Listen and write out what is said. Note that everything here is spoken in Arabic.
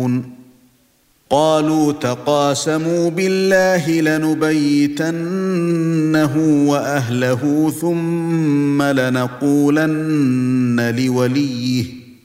قالوا تقاسموا بالله لنبيتنه واهله ثم لنقولن لوليه